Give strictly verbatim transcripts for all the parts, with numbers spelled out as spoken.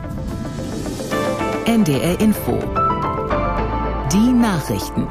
N D R Info. Die Nachrichten.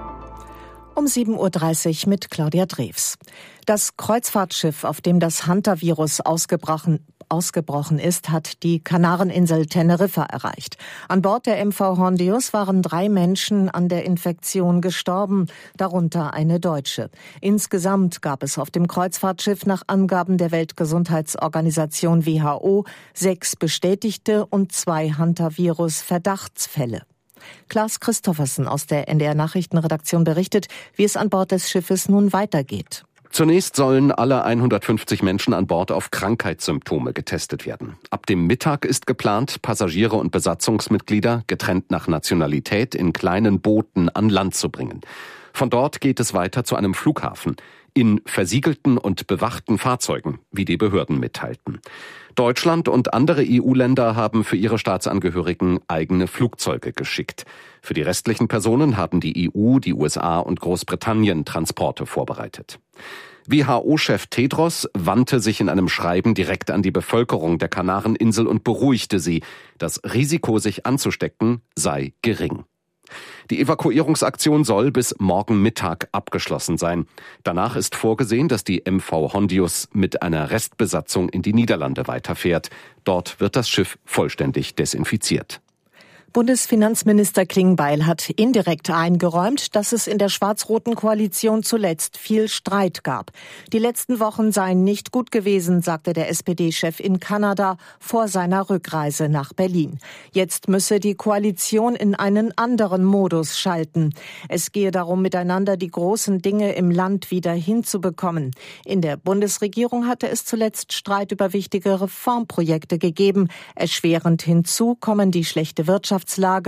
Um sieben Uhr dreißig mit Claudia Drews. Das Kreuzfahrtschiff, auf dem das Hantavirus ausgebrochen, ausgebrochen ist, hat die Kanareninsel Teneriffa erreicht. An Bord der M V Hondius waren drei Menschen an der Infektion gestorben, darunter eine Deutsche. Insgesamt gab es auf dem Kreuzfahrtschiff nach Angaben der Weltgesundheitsorganisation W H O sechs bestätigte und zwei Hantavirus-Verdachtsfälle. Klaas Christoffersen aus der N D R Nachrichtenredaktion berichtet, wie es an Bord des Schiffes nun weitergeht. Zunächst sollen alle hundertfünfzig Menschen an Bord auf Krankheitssymptome getestet werden. Ab dem Mittag ist geplant, Passagiere und Besatzungsmitglieder getrennt nach Nationalität in kleinen Booten an Land zu bringen. Von dort geht es weiter zu einem Flughafen in versiegelten und bewachten Fahrzeugen, wie die Behörden mitteilten. Deutschland und andere E U-Länder haben für ihre Staatsangehörigen eigene Flugzeuge geschickt. Für die restlichen Personen haben die E U, die U S A und Großbritannien Transporte vorbereitet. W H O-Chef Tedros wandte sich in einem Schreiben direkt an die Bevölkerung der Kanareninsel und beruhigte sie. Das Risiko, sich anzustecken, sei gering. Die Evakuierungsaktion soll bis morgen Mittag abgeschlossen sein. Danach ist vorgesehen, dass die M V Hondius mit einer Restbesatzung in die Niederlande weiterfährt. Dort wird das Schiff vollständig desinfiziert. Bundesfinanzminister Klingbeil hat indirekt eingeräumt, dass es in der schwarz-roten Koalition zuletzt viel Streit gab. Die letzten Wochen seien nicht gut gewesen, sagte der S P D-Chef in Kanada vor seiner Rückreise nach Berlin. Jetzt müsse die Koalition in einen anderen Modus schalten. Es gehe darum, miteinander die großen Dinge im Land wieder hinzubekommen. In der Bundesregierung hatte es zuletzt Streit über wichtige Reformprojekte gegeben. Erschwerend hinzu kommen die schlechte Wirtschaft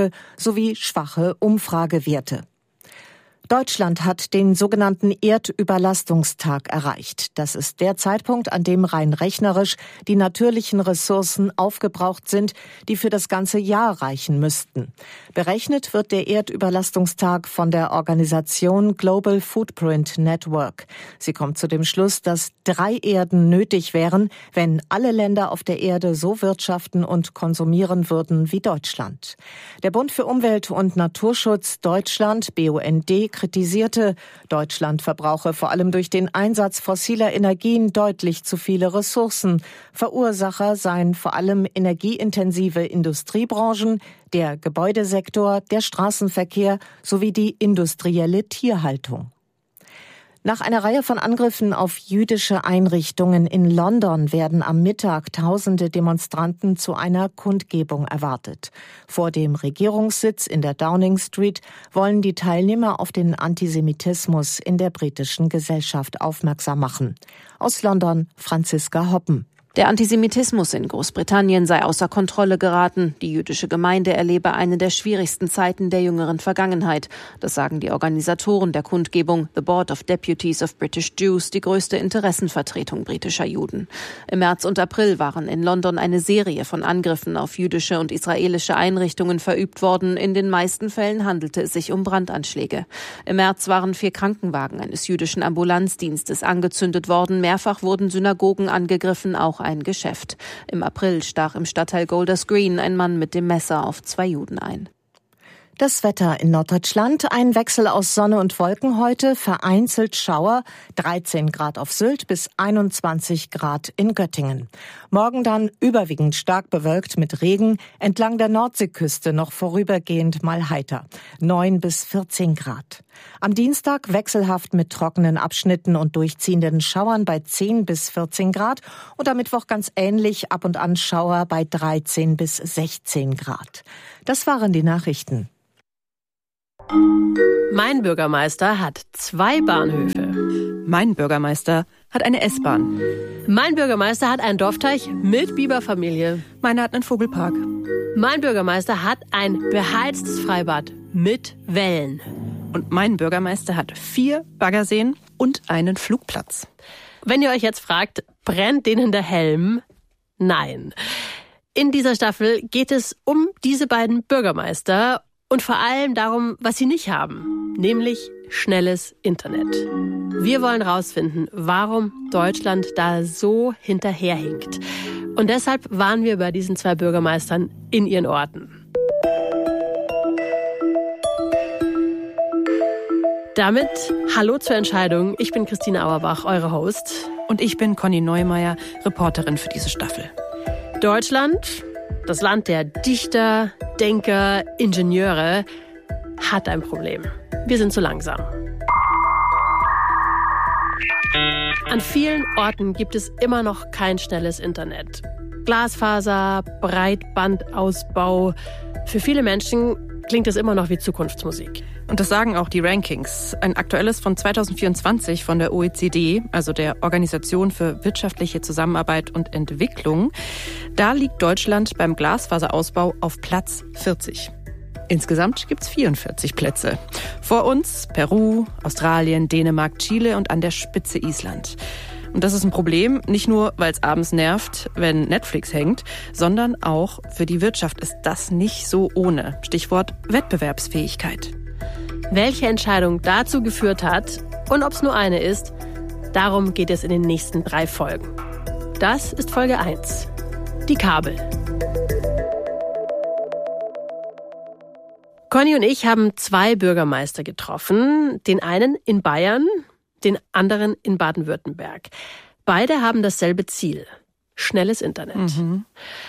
sowie schwache Umfragewerte. Deutschland hat den sogenannten Erdüberlastungstag erreicht. Das ist der Zeitpunkt, an dem rein rechnerisch die natürlichen Ressourcen aufgebraucht sind, die für das ganze Jahr reichen müssten. Berechnet wird der Erdüberlastungstag von der Organisation Global Footprint Network. Sie kommt zu dem Schluss, dass drei Erden nötig wären, wenn alle Länder auf der Erde so wirtschaften und konsumieren würden wie Deutschland. Der Bund für Umwelt und Naturschutz Deutschland, B U N D, kritisierte, Deutschland verbrauche vor allem durch den Einsatz fossiler Energien deutlich zu viele Ressourcen. Verursacher seien vor allem energieintensive Industriebranchen, der Gebäudesektor, der Straßenverkehr sowie die industrielle Tierhaltung. Nach einer Reihe von Angriffen auf jüdische Einrichtungen in London werden am Mittag tausende Demonstranten zu einer Kundgebung erwartet. Vor dem Regierungssitz in der Downing Street wollen die Teilnehmer auf den Antisemitismus in der britischen Gesellschaft aufmerksam machen. Aus London Franziska Hoppen. Der Antisemitismus in Großbritannien sei außer Kontrolle geraten. Die jüdische Gemeinde erlebe eine der schwierigsten Zeiten der jüngeren Vergangenheit. Das sagen die Organisatoren der Kundgebung, The Board of Deputies of British Jews, die größte Interessenvertretung britischer Juden. Im März und April waren in London eine Serie von Angriffen auf jüdische und israelische Einrichtungen verübt worden. In den meisten Fällen handelte es sich um Brandanschläge. Im März waren vier Krankenwagen eines jüdischen Ambulanzdienstes angezündet worden. Mehrfach wurden Synagogen angegriffen, auch ein Geschäft. Im April stach im Stadtteil Golders Green ein Mann mit dem Messer auf zwei Juden ein. Das Wetter in Norddeutschland, ein Wechsel aus Sonne und Wolken heute, vereinzelt Schauer, dreizehn Grad auf Sylt bis einundzwanzig Grad in Göttingen. Morgen dann überwiegend stark bewölkt mit Regen, entlang der Nordseeküste noch vorübergehend mal heiter, neun bis vierzehn Grad. Am Dienstag wechselhaft mit trockenen Abschnitten und durchziehenden Schauern bei zehn bis vierzehn Grad und am Mittwoch ganz ähnlich, ab und an Schauer bei dreizehn bis sechzehn Grad. Das waren die Nachrichten. Mein Bürgermeister hat zwei Bahnhöfe. Mein Bürgermeister hat eine S-Bahn. Mein Bürgermeister hat einen Dorfteich mit Biberfamilie. Meiner hat einen Vogelpark. Mein Bürgermeister hat ein beheiztes Freibad mit Wellen. Und mein Bürgermeister hat vier Baggerseen und einen Flugplatz. Wenn ihr euch jetzt fragt, brennt denen der Helm? Nein. In dieser Staffel geht es um diese beiden Bürgermeister und vor allem darum, was sie nicht haben, nämlich schnelles Internet. Wir wollen rausfinden, warum Deutschland da so hinterherhinkt. Und deshalb waren wir bei diesen zwei Bürgermeistern in ihren Orten. Damit hallo zur Entscheidung. Ich bin Christine Auerbach, eure Host. Und ich bin Conny Neumeier, Reporterin für diese Staffel. Deutschland, das Land der Dichter, Denker, Ingenieure, hat ein Problem. Wir sind zu langsam. An vielen Orten gibt es immer noch kein schnelles Internet. Glasfaser, Breitbandausbau. Für viele Menschen klingt es immer noch wie Zukunftsmusik. Und das sagen auch die Rankings. Ein aktuelles von zwanzig vierundzwanzig von der O E C D, also der Organisation für wirtschaftliche Zusammenarbeit und Entwicklung. Da liegt Deutschland beim Glasfaserausbau auf Platz vierzig. Insgesamt gibt's vierundvierzig Plätze. Vor uns Peru, Australien, Dänemark, Chile und an der Spitze Island. Und das ist ein Problem, nicht nur, weil es abends nervt, wenn Netflix hängt, sondern auch für die Wirtschaft ist das nicht so ohne. Stichwort Wettbewerbsfähigkeit. Welche Entscheidung dazu geführt hat und ob es nur eine ist, darum geht es in den nächsten drei Folgen. Das ist Folge eins. Die Kabel. Conny und ich haben zwei Bürgermeister getroffen. Den einen in Bayern, den anderen in Baden-Württemberg. Beide haben dasselbe Ziel. Schnelles Internet. Mhm.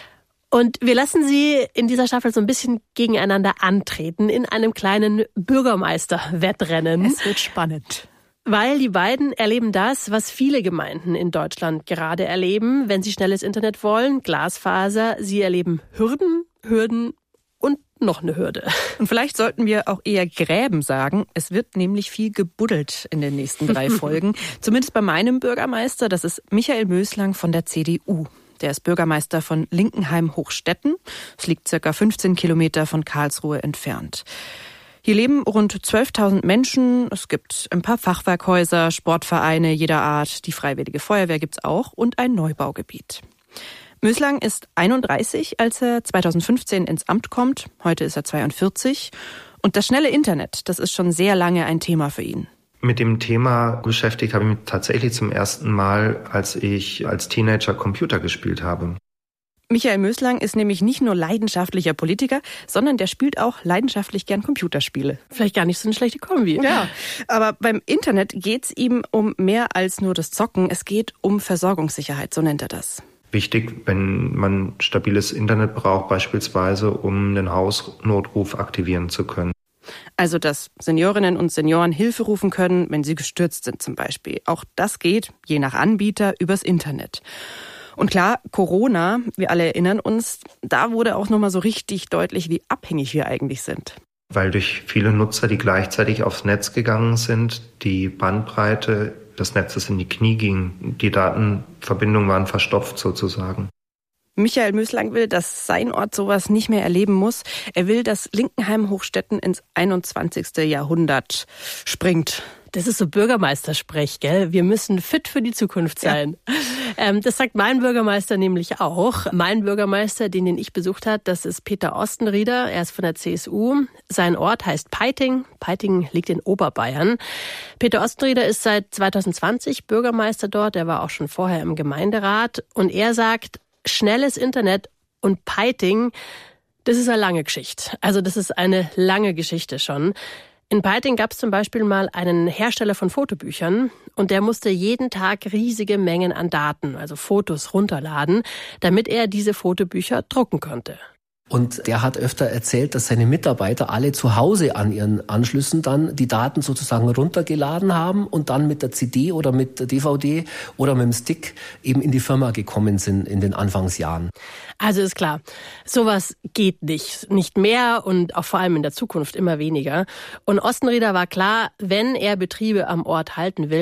Und wir lassen sie in dieser Staffel so ein bisschen gegeneinander antreten in einem kleinen Bürgermeister-Wettrennen. Es wird spannend. Weil die beiden erleben das, was viele Gemeinden in Deutschland gerade erleben, wenn sie schnelles Internet wollen, Glasfaser. Sie erleben Hürden, Hürden und noch eine Hürde. Und vielleicht sollten wir auch eher Gräben sagen. Es wird nämlich viel gebuddelt in den nächsten drei Folgen. Zumindest bei meinem Bürgermeister, das ist Michael Möslang von der C D U. Der ist Bürgermeister von Linkenheim-Hochstetten. Es liegt circa fünfzehn Kilometer von Karlsruhe entfernt. Hier leben rund zwölftausend Menschen. Es gibt ein paar Fachwerkhäuser, Sportvereine jeder Art. Die Freiwillige Feuerwehr gibt's auch und ein Neubaugebiet. Möslang ist einunddreißig, als er zweitausendfünfzehn ins Amt kommt. Heute ist er zweiundvierzig. Und das schnelle Internet, das ist schon sehr lange ein Thema für ihn. Mit dem Thema beschäftigt habe ich mich tatsächlich zum ersten Mal, als ich als Teenager Computer gespielt habe. Michael Möslang ist nämlich nicht nur leidenschaftlicher Politiker, sondern der spielt auch leidenschaftlich gern Computerspiele. Vielleicht gar nicht so eine schlechte Kombi. Ja, aber beim Internet geht's ihm um mehr als nur das Zocken. Es geht um Versorgungssicherheit, so nennt er das. Wichtig, wenn man stabiles Internet braucht, beispielsweise, um den Hausnotruf aktivieren zu können. Also, dass Seniorinnen und Senioren Hilfe rufen können, wenn sie gestürzt sind zum Beispiel. Auch das geht, je nach Anbieter, übers Internet. Und klar, Corona, wir alle erinnern uns, da wurde auch nochmal so richtig deutlich, wie abhängig wir eigentlich sind. Weil durch viele Nutzer, die gleichzeitig aufs Netz gegangen sind, die Bandbreite des Netzes in die Knie ging. Die Datenverbindungen waren verstopft sozusagen. Michael Möslang will, dass sein Ort sowas nicht mehr erleben muss. Er will, dass Linkenheim-Hochstetten ins einundzwanzigste Jahrhundert springt. Das ist so Bürgermeistersprech, gell? Wir müssen fit für die Zukunft sein. Ja. Ähm, das sagt mein Bürgermeister nämlich auch. Mein Bürgermeister, den, den ich besucht habe, das ist Peter Ostenrieder. Er ist von der C S U. Sein Ort heißt Peiting. Peiting liegt in Oberbayern. Peter Ostenrieder ist seit zweitausendzwanzig Bürgermeister dort. Er war auch schon vorher im Gemeinderat. Und er sagt, schnelles Internet und Peiting, das ist eine lange Geschichte. Also das ist eine lange Geschichte schon. In Peiting gab es zum Beispiel mal einen Hersteller von Fotobüchern und der musste jeden Tag riesige Mengen an Daten, also Fotos, runterladen, damit er diese Fotobücher drucken konnte. Und der hat öfter erzählt, dass seine Mitarbeiter alle zu Hause an ihren Anschlüssen dann die Daten sozusagen runtergeladen haben und dann mit der C D oder mit der D V D oder mit dem Stick eben in die Firma gekommen sind in den Anfangsjahren. Also ist klar, sowas geht nicht. Nicht mehr und auch vor allem in der Zukunft immer weniger. Und Ostenrieder war klar, wenn er Betriebe am Ort halten will,